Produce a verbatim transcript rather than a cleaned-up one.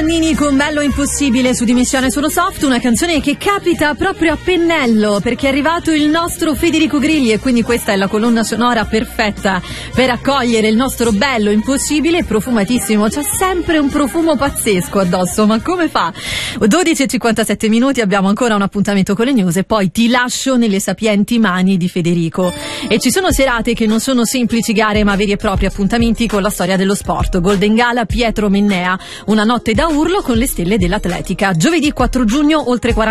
Nannini con Bello Impossibile su Dimissione Sono Soft, una canzone che capita proprio a pennello perché è arrivato il nostro Federico Grilli e quindi questa è la colonna sonora perfetta per accogliere il nostro Bello Impossibile, profumatissimo, c'è sempre un profumo pazzesco addosso, ma come fa? dodici e cinquantasette minuti, abbiamo ancora un appuntamento con le news e poi ti lascio nelle sapienti mani di Federico. E ci sono serate che non sono semplici gare ma veri e propri appuntamenti con la storia dello sport. Golden Gala Pietro Mennea, una notte da urlo con le stelle dell'atletica. Giovedì quattro giugno oltre quaranta